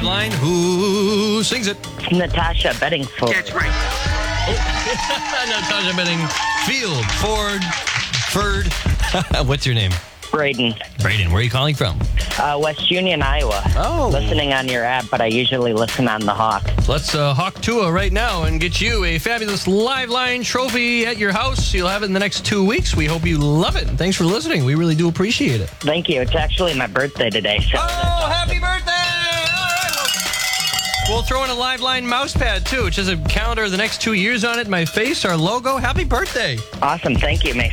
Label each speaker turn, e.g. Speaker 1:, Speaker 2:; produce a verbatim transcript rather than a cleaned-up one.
Speaker 1: line. Who sings it?
Speaker 2: Natasha Bedingfield.
Speaker 3: That's right.
Speaker 1: Natasha Bedingfield. Ford. Ferd. What's your name?
Speaker 2: Braden.
Speaker 1: Braden, where are you calling from?
Speaker 2: Uh, West Union, Iowa.
Speaker 1: Oh.
Speaker 2: Listening on your app, but I usually listen on the Hawk.
Speaker 1: Let's uh, Hawk Tua right now and get you a fabulous Live Line trophy at your house. You'll have it in the next two weeks. We hope you love it. And thanks for listening. We really do appreciate it.
Speaker 2: Thank you. It's actually my birthday today. So
Speaker 1: Oh, happy birthday! All right, well, we'll throw in a Live Line mouse pad, too, which has a calendar of the next two years on it, my face, our logo. Happy birthday.
Speaker 2: awesome. Thank you, mate.